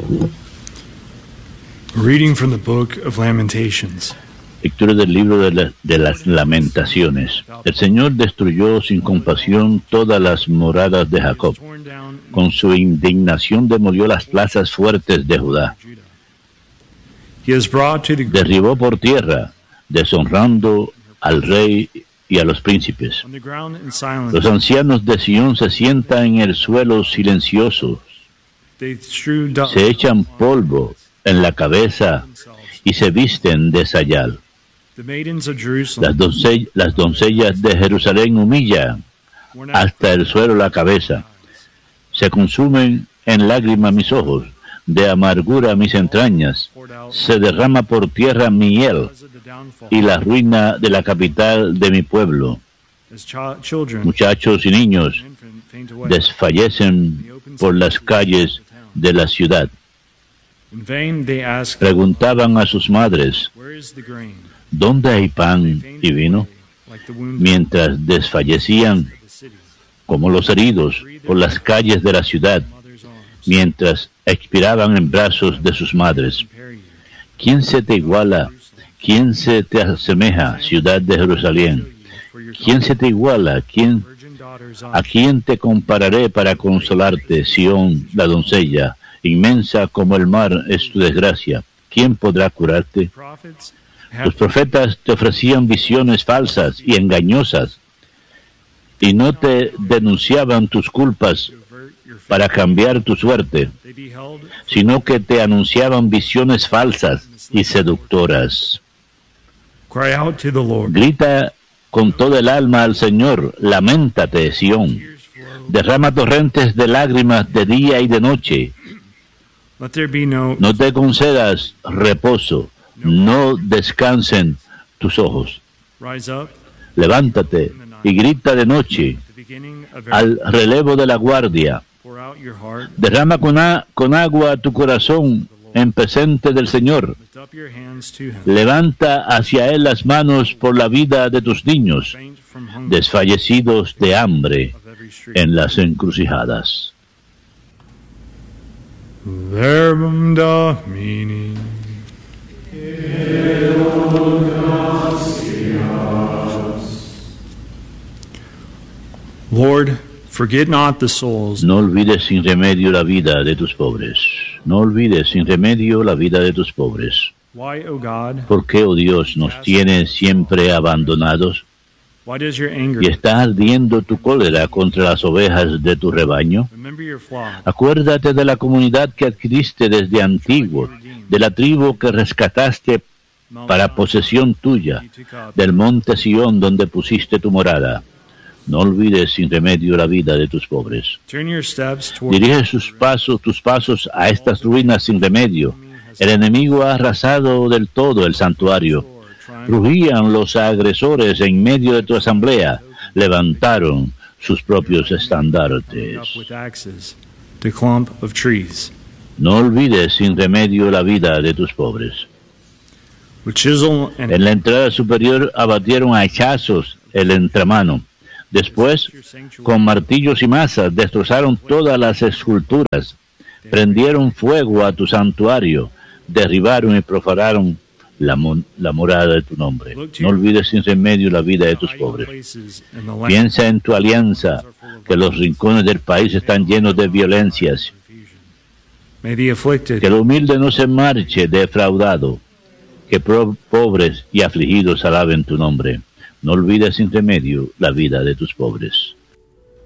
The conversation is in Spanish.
Reading from the Book of Lamentations. Lectura del libro de las Lamentaciones. El Señor destruyó sin compasión todas las moradas de Jacob. Con su indignación demolió las plazas fuertes de Judá. Derribó por tierra, deshonrando al rey y a los príncipes. Los ancianos de Sión se sientan en el suelo silenciosos. Se echan polvo en la cabeza y se visten de sayal. Las doncellas de Jerusalén humillan hasta el suelo la cabeza. Se consumen en lágrimas mis ojos, de amargura mis entrañas. Se derrama por tierra mi hiel y la ruina de la capital de mi pueblo. Muchachos y niños desfallecen por las calles de la ciudad. Preguntaban a sus madres, ¿dónde hay pan y vino? Mientras desfallecían como los heridos por las calles de la ciudad, mientras expiraban en brazos de sus madres. ¿Quién se te iguala? ¿Quién se te asemeja, ciudad de Jerusalén? ¿Quién se te iguala? ¿A quién te compararé para consolarte, Sión, la doncella? Inmensa como el mar es tu desgracia. ¿Quién podrá curarte? Tus profetas te ofrecían visiones falsas y engañosas, y no te denunciaban tus culpas para cambiar tu suerte, sino que te anunciaban visiones falsas y seductoras. Grita con todo el alma al Señor, lamentate, Sión. Derrama torrentes de lágrimas de día y de noche. No te concedas reposo, no descansen tus ojos. Levántate y grita de noche al relevo de la guardia. Derrama con agua tu corazón en presente del Señor. Levanta hacia Él las manos por la vida de tus niños, desfallecidos de hambre en las encrucijadas. Verbum Domini. Lord, forget not the souls. No olvides sin remedio la vida de tus pobres. No olvides sin remedio la vida de tus pobres. Why, O God? ¿Por qué, oh Dios, nos tienes siempre abandonados? Why does your anger? ¿Y está ardiendo tu cólera contra las ovejas de tu rebaño? Remember your flock. Acuérdate de la comunidad que adquiriste desde antiguo, de la tribu que rescataste para posesión tuya, del monte Sión donde pusiste tu morada. No olvides sin remedio la vida de tus pobres. Turn your steps toward. Dirige tus pasos a estas ruinas sin remedio. El enemigo ha arrasado del todo el santuario. Rugían los agresores en medio de tu asamblea. Levantaron sus propios estandartes. With axes, the clump of trees. No olvides sin remedio la vida de tus pobres. With chisel and En la entrada superior abatieron a hachazos el entramano. Después, con martillos y masas, destrozaron todas las esculturas. Prendieron fuego a tu santuario. Derribaron y profanaron la morada de tu nombre. No olvides sin remedio la vida de tus pobres. Piensa en tu alianza, que los rincones del país están llenos de violencias. may the afflicted. Que el humilde no se marche defraudado. Que pobres y afligidos alaben tu nombre. No olvides sin remedio la vida de tus pobres.